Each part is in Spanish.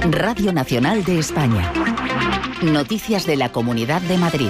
Radio Nacional de España. Noticias de la Comunidad de Madrid.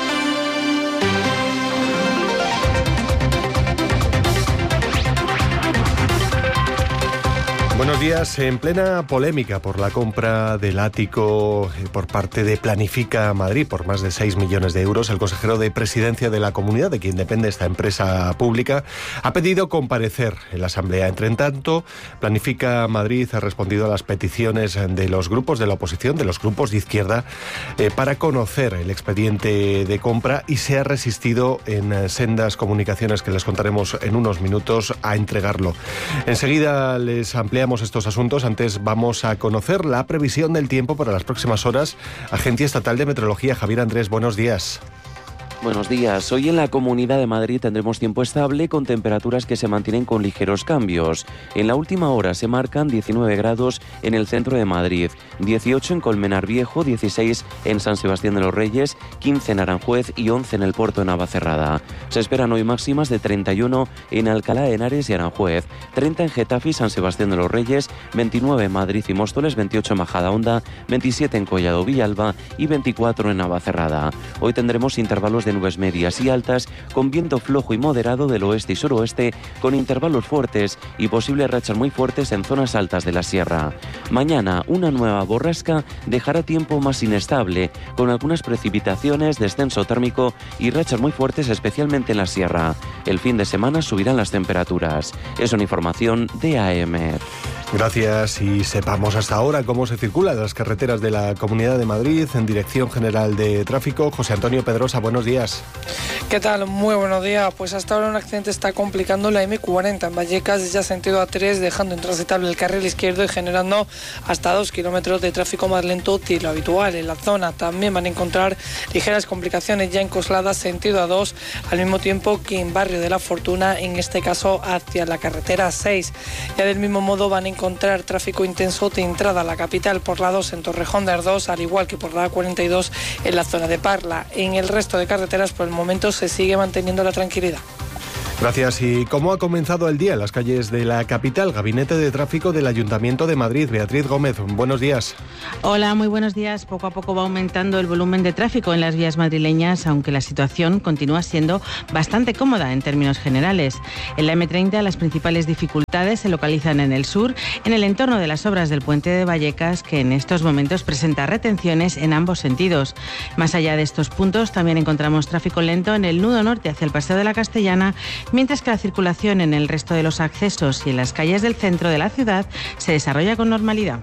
Buenos días. En plena polémica por la compra del ático por parte de Planifica Madrid por más de 6 millones de euros, el consejero de Presidencia de la Comunidad, de quien depende esta empresa pública, ha pedido comparecer en la Asamblea. Entre tanto, Planifica Madrid ha respondido a las peticiones de los grupos de la oposición, de los grupos de izquierda, para conocer el expediente de compra y se ha resistido en sendas comunicaciones que les contaremos en unos minutos a entregarlo. Enseguida les ampliamos estos asuntos. Antes vamos a conocer la previsión del tiempo para las próximas horas. Agencia Estatal de Meteorología. Javier Andrés, buenos días. Buenos días. Hoy en la Comunidad de Madrid tendremos tiempo estable con temperaturas que se mantienen con ligeros cambios. En la última hora se marcan 19 grados en el centro de Madrid, 18 en Colmenar Viejo, 16 en San Sebastián de los Reyes, 15 en Aranjuez y 11 en el puerto de Navacerrada. Se esperan hoy máximas de 31 en Alcalá de Henares y Aranjuez, 30 en Getafe y San Sebastián de los Reyes, 29 en Madrid y Móstoles, 28 en Majadahonda, 27 en Collado Villalba y 24 en Navacerrada. Hoy tendremos intervalos de nubes medias y altas con viento flojo y moderado del oeste y suroeste con intervalos fuertes y posibles rachas muy fuertes en zonas altas de la sierra. Mañana una nueva borrasca dejará tiempo más inestable con algunas precipitaciones, descenso térmico y rachas muy fuertes especialmente en la sierra. El fin de semana subirán las temperaturas. Es una información de AEMET. Gracias y sepamos hasta ahora cómo se circula en las carreteras de la Comunidad de Madrid. En Dirección General de Tráfico, José Antonio Pedrosa, buenos días. ¿Qué tal? Muy buenos días. Pues hasta ahora un accidente está complicando la M40 en Vallecas, ya sentido A3, dejando intransitable el carril izquierdo y generando hasta 2 kilómetros de tráfico más lento de lo habitual. En la zona también van a encontrar ligeras complicaciones ya en Coslada, sentido A2, al mismo tiempo que en Barrio de la Fortuna, en este caso hacia la carretera 6. Ya del mismo modo van a encontrar tráfico intenso de entrada a la capital por la 2 en Torrejón de Ardoz, al igual que por la A42 en la zona de Parla. En el resto de carreteras por el momento se sigue manteniendo la tranquilidad. Gracias. ¿Y cómo ha comenzado el día en las calles de la capital? Gabinete de Tráfico del Ayuntamiento de Madrid. Beatriz Gómez, buenos días. Hola, muy buenos días. Poco a poco va aumentando el volumen de tráfico en las vías madrileñas, aunque la situación continúa siendo bastante cómoda en términos generales. En la M30 las principales dificultades se localizan en el sur, en el entorno de las obras del puente de Vallecas, que en estos momentos presenta retenciones en ambos sentidos. Más allá de estos puntos también encontramos tráfico lento en el nudo norte hacia el Paseo de la Castellana, mientras que la circulación en el resto de los accesos y en las calles del centro de la ciudad se desarrolla con normalidad.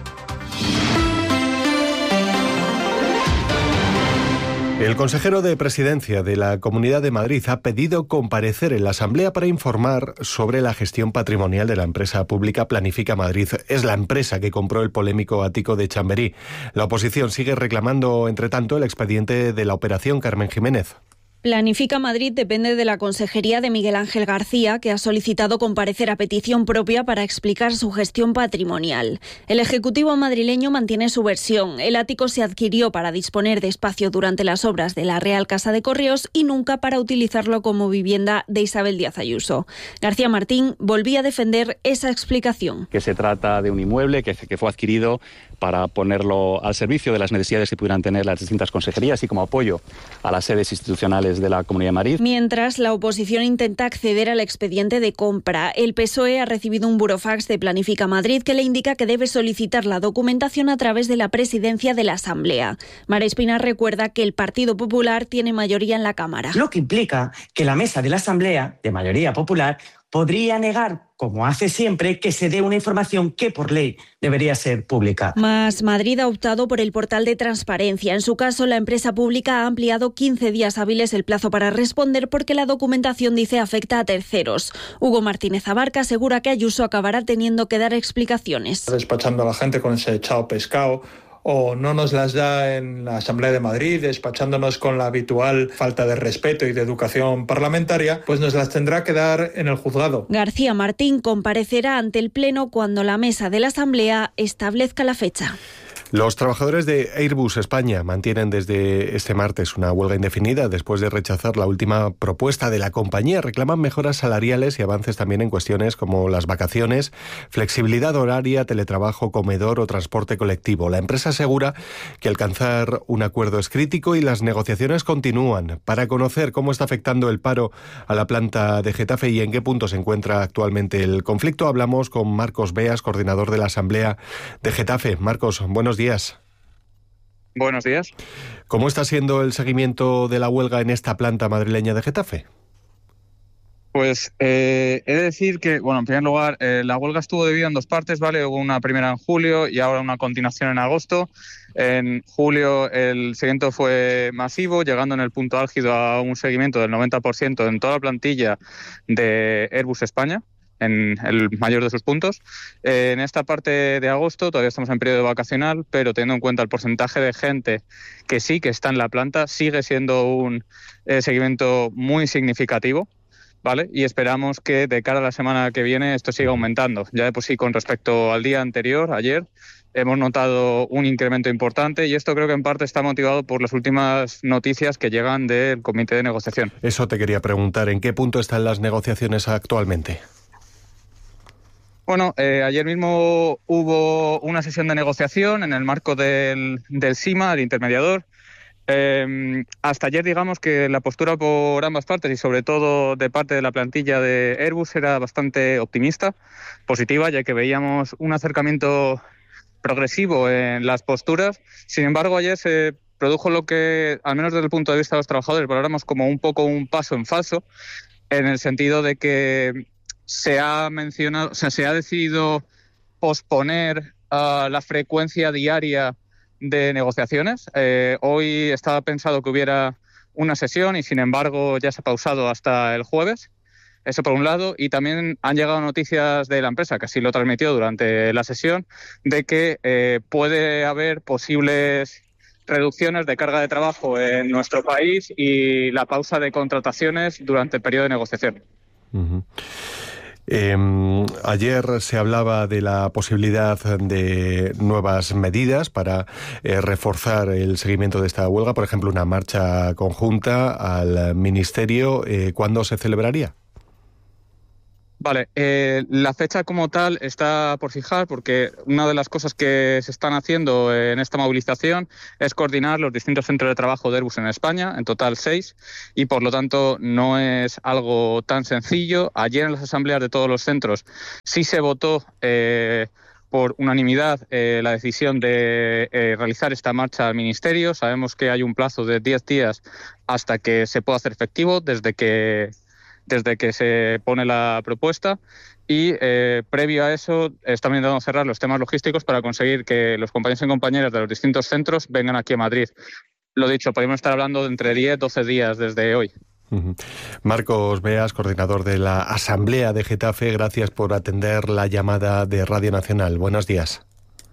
El consejero de Presidencia de la Comunidad de Madrid ha pedido comparecer en la Asamblea para informar sobre la gestión patrimonial de la empresa pública Planifica Madrid. Es la empresa que compró el polémico ático de Chamberí. La oposición sigue reclamando, entre tanto, el expediente de la operación. Carmen Jiménez. Planifica Madrid depende de la Consejería de Miguel Ángel García, que ha solicitado comparecer a petición propia para explicar su gestión patrimonial. El Ejecutivo madrileño mantiene su versión. El ático se adquirió para disponer de espacio durante las obras de la Real Casa de Correos y nunca para utilizarlo como vivienda de Isabel Díaz Ayuso. García Martín volvía a defender esa explicación. Que se trata de un inmueble que fue adquirido para ponerlo al servicio de las necesidades que pudieran tener las distintas consejerías y como apoyo a las sedes institucionales de la Comunidad de Madrid. Mientras, la oposición intenta acceder al expediente de compra. El PSOE ha recibido un burofax de Planifica Madrid que le indica que debe solicitar la documentación a través de la presidencia de la Asamblea. María Espina recuerda que el Partido Popular tiene mayoría en la Cámara. Lo que implica que la mesa de la Asamblea, de mayoría popular, podría negar, como hace siempre, que se dé una información que por ley debería ser pública. Más Madrid ha optado por el portal de transparencia. En su caso, la empresa pública ha ampliado 15 días hábiles el plazo para responder porque la documentación, dice, afecta a terceros. Hugo Martínez Abarca asegura que Ayuso acabará teniendo que dar explicaciones. Despachando a la gente con ese chao pescado, o no nos las da en la Asamblea de Madrid, despachándonos con la habitual falta de respeto y de educación parlamentaria, pues nos las tendrá que dar en el juzgado. García Martín comparecerá ante el Pleno cuando la mesa de la Asamblea establezca la fecha. Los trabajadores de Airbus España mantienen desde este martes una huelga indefinida después de rechazar la última propuesta de la compañía. Reclaman mejoras salariales y avances también en cuestiones como las vacaciones, flexibilidad horaria, teletrabajo, comedor o transporte colectivo. La empresa asegura que alcanzar un acuerdo es crítico y las negociaciones continúan. Para conocer cómo está afectando el paro a la planta de Getafe y en qué punto se encuentra actualmente el conflicto, hablamos con Marcos Beas, coordinador de la Asamblea de Getafe. Marcos, buenos días. Buenos días. ¿Cómo está siendo el seguimiento de la huelga en esta planta madrileña de Getafe? Pues he de decir que, bueno, en primer lugar, la huelga estuvo dividida en dos partes, ¿vale? Hubo una primera en julio y ahora una continuación en agosto. En julio el seguimiento fue masivo, llegando en el punto álgido a un seguimiento del 90% en toda la plantilla de Airbus España, en el mayor de sus puntos. En esta parte de agosto todavía estamos en periodo vacacional, pero teniendo en cuenta el porcentaje de gente que sí que está en la planta, sigue siendo un seguimiento muy significativo, ¿vale? Y esperamos que de cara a la semana que viene esto siga aumentando. Ya de por sí, con respecto al día anterior, ayer, hemos notado un incremento importante y esto creo que en parte está motivado por las últimas noticias que llegan del comité de negociación. Eso te quería preguntar, ¿en qué punto están las negociaciones actualmente? Bueno, ayer mismo hubo una sesión de negociación en el marco del SIMA, del intermediador. Hasta ayer, digamos que la postura por ambas partes y sobre todo de parte de la plantilla de Airbus era bastante optimista, positiva, ya que veíamos un acercamiento progresivo en las posturas. Sin embargo, ayer se produjo lo que, al menos desde el punto de vista de los trabajadores, valoramos como un poco un paso en falso, en el sentido de que se ha decidido posponer la frecuencia diaria de negociaciones. Hoy estaba pensado que hubiera una sesión y sin embargo ya se ha pausado hasta el jueves. Eso por un lado, y también han llegado noticias de la empresa, que así lo transmitió durante la sesión, de que puede haber posibles reducciones de carga de trabajo en nuestro país y la pausa de contrataciones durante el periodo de negociación. Uh-huh. Ayer se hablaba de la posibilidad de nuevas medidas para reforzar el seguimiento de esta huelga, por ejemplo, una marcha conjunta al Ministerio. ¿Cuándo se celebraría? Vale, la fecha como tal está por fijar porque una de las cosas que se están haciendo en esta movilización es coordinar los distintos centros de trabajo de Airbus en España, en total 6, y por lo tanto no es algo tan sencillo. Ayer en las asambleas de todos los centros sí se votó por unanimidad la decisión de realizar esta marcha al Ministerio. Sabemos que hay un plazo de 10 días hasta que se pueda hacer efectivo desde que se pone la propuesta y previo a eso estamos intentando cerrar los temas logísticos para conseguir que los compañeros y compañeras de los distintos centros vengan aquí a Madrid. Lo dicho, podemos estar hablando de entre 10 y 12 días desde hoy. Uh-huh. Marcos Beas, coordinador de la Asamblea de Getafe, gracias por atender la llamada de Radio Nacional. Buenos días.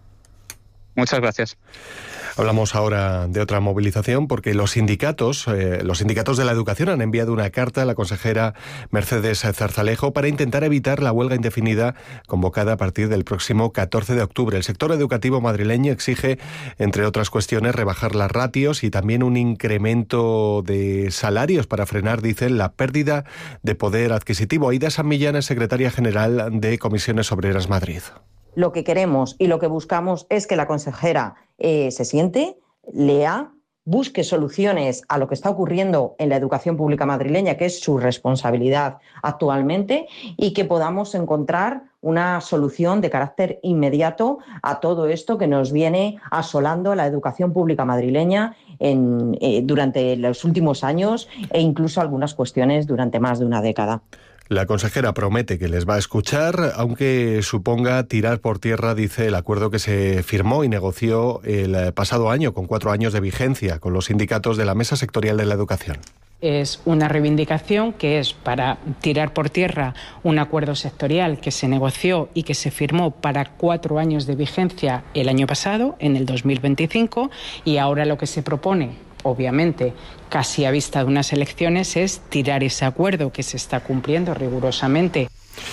Muchas gracias. Hablamos ahora de otra movilización porque los sindicatos de la educación han enviado una carta a la consejera Mercedes Zarzalejo para intentar evitar la huelga indefinida convocada a partir del próximo 14 de octubre. El sector educativo madrileño exige, entre otras cuestiones, rebajar las ratios y también un incremento de salarios para frenar, dicen, la pérdida de poder adquisitivo. Aida San Millán es secretaria general de Comisiones Obreras Madrid. Lo que queremos y lo que buscamos es que la consejera se siente, lea, busque soluciones a lo que está ocurriendo en la educación pública madrileña, que es su responsabilidad actualmente, y que podamos encontrar una solución de carácter inmediato a todo esto que nos viene asolando la educación pública madrileña durante los últimos años e incluso algunas cuestiones durante más de una década. La consejera promete que les va a escuchar, aunque suponga tirar por tierra, dice, el acuerdo que se firmó y negoció el pasado año, con 4 años de vigencia, con los sindicatos de la Mesa Sectorial de la Educación. Es una reivindicación que es para tirar por tierra un acuerdo sectorial que se negoció y que se firmó para 4 años de vigencia el año pasado, en el 2025, y ahora lo que se propone, obviamente, casi a vista de unas elecciones, es tirar ese acuerdo que se está cumpliendo rigurosamente.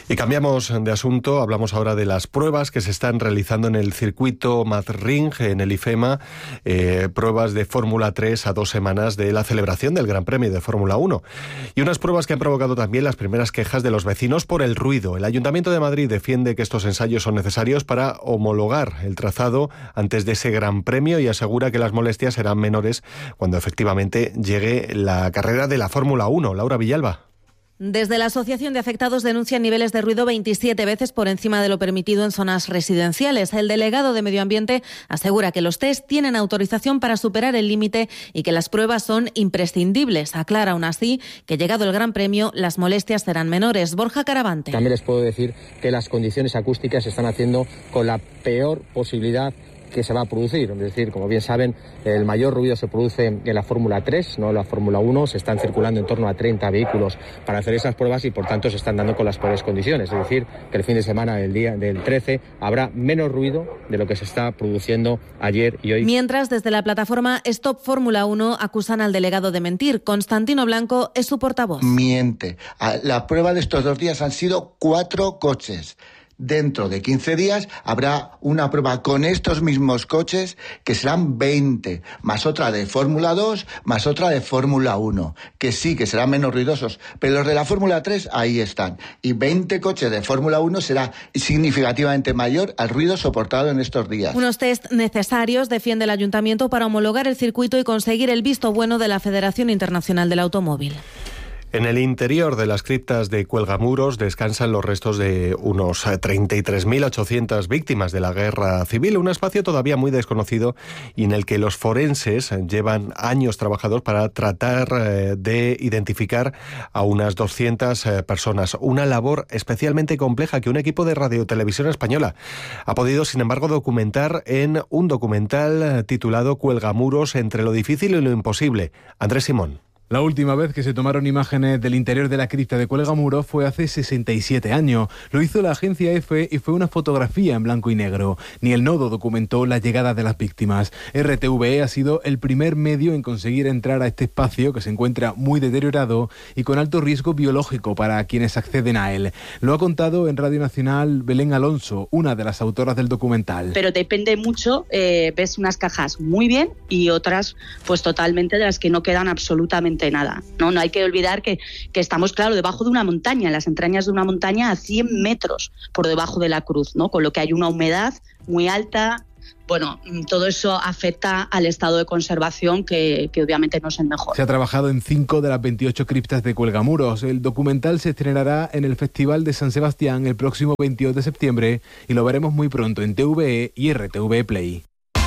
Y cambiamos de asunto, hablamos ahora de las pruebas que se están realizando en el circuito Madrid-Ring, en el IFEMA, pruebas de Fórmula 3 a 2 semanas de la celebración del Gran Premio de Fórmula 1. Y unas pruebas que han provocado también las primeras quejas de los vecinos por el ruido. El Ayuntamiento de Madrid defiende que estos ensayos son necesarios para homologar el trazado antes de ese Gran Premio y asegura que las molestias serán menores cuando efectivamente llegue la carrera de la Fórmula 1. Laura Villalba. Desde la Asociación de Afectados denuncian niveles de ruido 27 veces por encima de lo permitido en zonas residenciales. El delegado de Medio Ambiente asegura que los test tienen autorización para superar el límite y que las pruebas son imprescindibles. Aclara aún así que llegado el Gran Premio las molestias serán menores. Borja Caravante. También les puedo decir que las condiciones acústicas se están haciendo con la peor posibilidad que se va a producir. Es decir, como bien saben, el mayor ruido se produce en la Fórmula 3, no en la Fórmula 1. Se están circulando en torno a 30 vehículos para hacer esas pruebas y, por tanto, se están dando con las peores condiciones. Es decir, que el fin de semana, el día del 13, habrá menos ruido de lo que se está produciendo ayer y hoy. Mientras, desde la plataforma Stop Fórmula 1 acusan al delegado de mentir. Constantino Blanco es su portavoz. Miente. La prueba de estos 2 días han sido 4 coches. Dentro de 15 días habrá una prueba con estos mismos coches que serán 20, más otra de Fórmula 2, más otra de Fórmula 1, que sí, que serán menos ruidosos, pero los de la Fórmula 3 ahí están. Y 20 coches de Fórmula 1 será significativamente mayor al ruido soportado en estos días. Unos test necesarios, defiende el Ayuntamiento, para homologar el circuito y conseguir el visto bueno de la Federación Internacional del Automóvil. En el interior de las criptas de Cuelgamuros descansan los restos de unos 33.800 víctimas de la guerra civil, un espacio todavía muy desconocido y en el que los forenses llevan años trabajados para tratar de identificar a unas 200 personas. Una labor especialmente compleja que un equipo de Radiotelevisión Española ha podido, sin embargo, documentar en un documental titulado Cuelgamuros, entre lo difícil y lo imposible. Andrés Simón. La última vez que se tomaron imágenes del interior de la cripta de Cuelgamuros fue hace 67 años. Lo hizo la agencia EFE y fue una fotografía en blanco y negro. Ni el Nodo documentó la llegada de las víctimas. RTVE ha sido el primer medio en conseguir entrar a este espacio que se encuentra muy deteriorado y con alto riesgo biológico para quienes acceden a él. Lo ha contado en Radio Nacional Belén Alonso, una de las autoras del documental. Pero depende mucho, ves unas cajas muy bien y otras pues totalmente de las que no quedan absolutamente nada. No hay que olvidar que estamos, claro, debajo de una montaña, en las entrañas de una montaña a 100 metros por debajo de la cruz, ¿no? Con lo que hay una humedad muy alta. Bueno, todo eso afecta al estado de conservación que obviamente no es el mejor. Se ha trabajado en 5 de las 28 criptas de Cuelgamuros. El documental se estrenará en el Festival de San Sebastián el próximo 22 de septiembre y lo veremos muy pronto en TVE y RTV Play.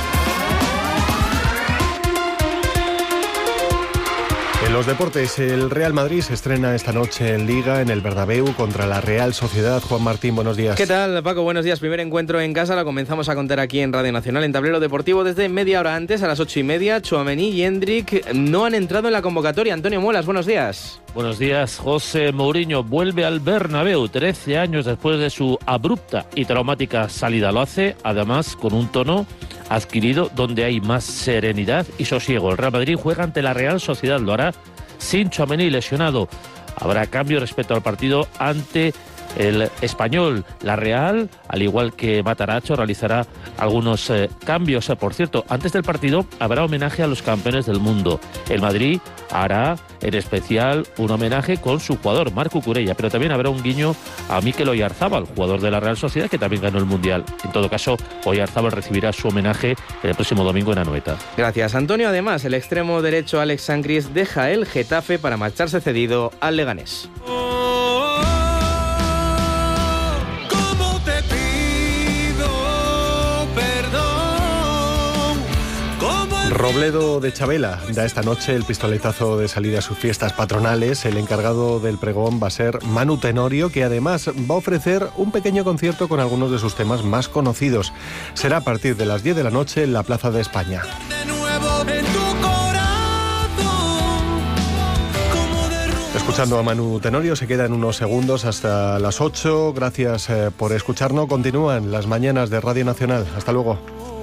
En los deportes, el Real Madrid se estrena esta noche en Liga, en el Bernabéu, contra la Real Sociedad. Juan Martín, buenos días. ¿Qué tal, Paco? Buenos días. Primer encuentro en casa, lo comenzamos a contar aquí en Radio Nacional, en Tablero Deportivo, desde media hora antes, a las 8:30. Tchouaméni y Hendrik no han entrado en la convocatoria. Antonio Muelas, buenos días. Buenos días. José Mourinho vuelve al Bernabéu 13 años después de su abrupta y traumática salida. Lo hace, además, con un tono adquirido donde hay más serenidad y sosiego. El Real Madrid juega ante la Real Sociedad, lo hará sin Tchouaméni lesionado. Habrá cambio respecto al partido ante el Español. La Real, al igual que Matarazzo, realizará algunos cambios. Por cierto, antes del partido habrá homenaje a los campeones del mundo. El Madrid hará en especial un homenaje con su jugador, Marc Cucurella, pero también habrá un guiño a Mikel Oyarzabal, jugador de la Real Sociedad, que también ganó el Mundial. En todo caso, Oyarzabal recibirá su homenaje el próximo domingo en Anoeta. Gracias, Antonio. Además, el extremo derecho Alex Sancris deja el Getafe para marcharse cedido al Leganés. Robledo de Chabela da esta noche el pistoletazo de salida a sus fiestas patronales. El encargado del pregón va a ser Manu Tenorio, que además va a ofrecer un pequeño concierto con algunos de sus temas más conocidos. Será a partir de las 10 de la noche en la Plaza de España. Escuchando a Manu Tenorio, se quedan unos segundos hasta las 8. Gracias por escucharnos. Continúan las mañanas de Radio Nacional. Hasta luego.